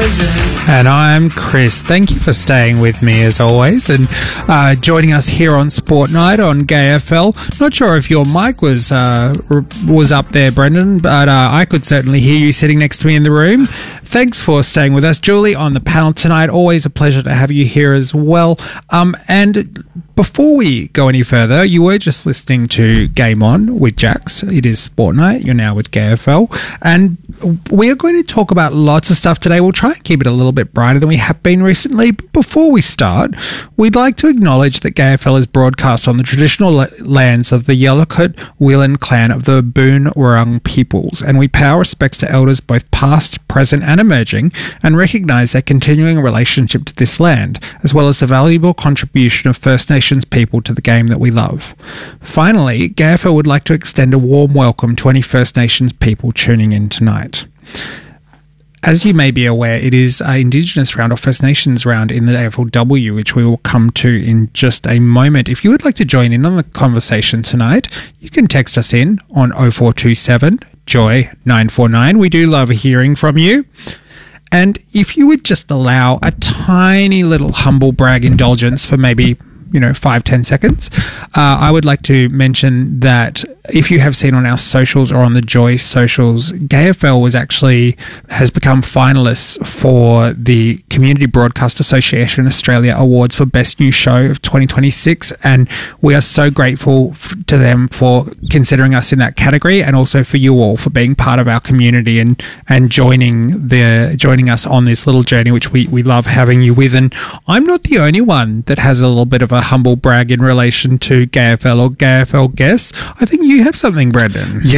And I'm Chris. Thank you for staying with me as always and joining us here on Sport Night on Gay FL. Not sure if your mic was up there, Brendan, but I could certainly hear you sitting next to me in the room. Thanks for staying with us. Julie on the panel tonight. Always a pleasure to have you here as well. And before we go any further, you were just listening to Game On with Jax. It is Sport Night. You're now with Gay FL. And we are going to talk about lots of stuff today. We'll try and keep it a little bit brighter than we have been recently. But before we start, we'd like to acknowledge that Gay FL is broadcast on the traditional lands of the Yellowkit Whelan clan of the Boon Wurrung peoples, and we pay our respects to elders both past, present and emerging, and recognise their continuing relationship to this land, as well as the valuable contribution of First Nations people to the game that we love. Finally, Gay FL would like to extend a warm welcome to any First Nations people tuning in tonight. As you may be aware, it is an Indigenous round or First Nations round in the AFLW, which we will come to in just a moment. If you would like to join in on the conversation tonight, you can text us in on 0427 Joy 949. We do love hearing from you. And if you would just allow a tiny little humble brag indulgence for maybe 5-10 seconds. I would like to mention that if you have seen on our socials or on the Joy socials, Gay FL has become finalists for the Community Broadcast Association Australia Awards for Best New Show of 2026, and we are so grateful to them for considering us in that category, and also for you all for being part of our community and joining us on this little journey, which we love having you with. And I'm not the only one that has a little bit of a humble brag in relation to Gay FL or Gay FL guests. I think you have something, Brendan.